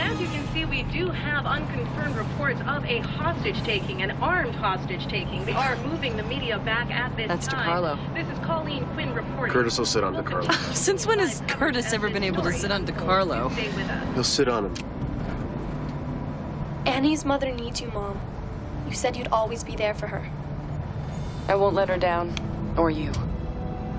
as you can see, we do have unconfirmed reports of a hostage-taking, an armed hostage-taking. They are moving the media back at this That's time. DeCarlo. This is Colleen Quinn reporting. Curtis will sit on DeCarlo. Since when has Curtis ever been able to sit on DeCarlo? Stay with us. He'll sit on him. Annie's mother needs you, Mom. You said you'd always be there for her. I won't let her down. Or you.